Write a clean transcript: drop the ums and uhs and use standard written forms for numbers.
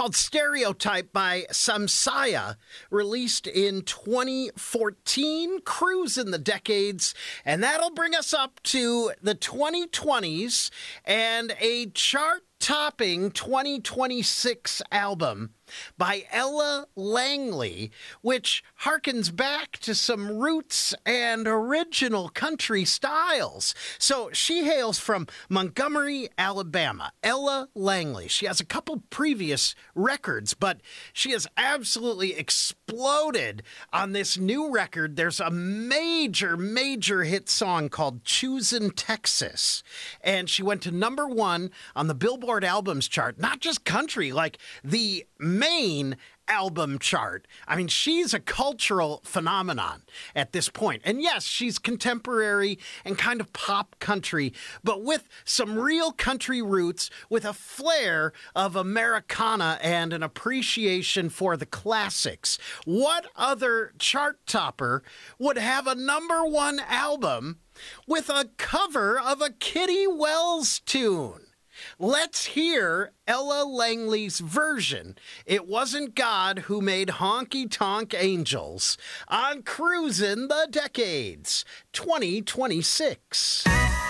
called Stereotype by Samsaya, released in 2014, Cruising the Decades, and that'll bring us up to the 2020s and a chart-topping 2026 album by Ella Langley, which harkens back to some roots and original country styles. So she hails from Montgomery, Alabama. Ella Langley. She has a couple previous records, but she has absolutely exploded on this new record. There's a major hit song called Choosin' Texas, and she went to number 1 on the Billboard Albums chart. Not just country, like the main album chart. I mean, she's a cultural phenomenon at this point. And yes, she's contemporary and kind of pop country, but with some real country roots, with a flair of Americana and an appreciation for the classics. What other chart topper would have a number 1 album with a cover of a Kitty Wells tune? Let's hear Ella Langley's version. It wasn't God who made honky-tonk angels on Cruising the Decades 2026.